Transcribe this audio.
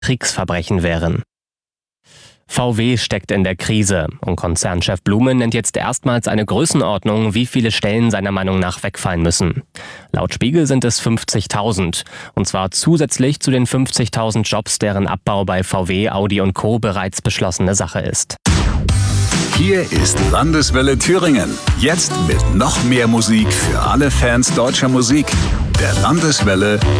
Kriegsverbrechen wären. VW steckt in der Krise und Konzernchef Blume nennt jetzt erstmals eine Größenordnung, wie viele Stellen seiner Meinung nach wegfallen müssen. Laut Spiegel sind es 50.000 und zwar zusätzlich zu den 50.000 Jobs, deren Abbau bei VW, Audi und Co. bereits beschlossene Sache ist. Hier ist Landeswelle Thüringen. Jetzt mit noch mehr Musik für alle Fans deutscher Musik. Der Landeswelle